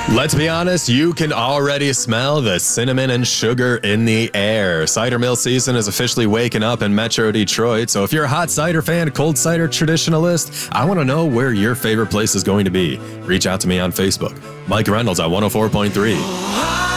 Let's be honest, you can already smell the cinnamon and sugar in the air. Cider mill season is officially waking up in Metro Detroit, so if you're a hot cider fan, cold cider traditionalist, I want to know where your favorite place is going to be. Reach out to me on Facebook. Mike Reynolds at 104.3.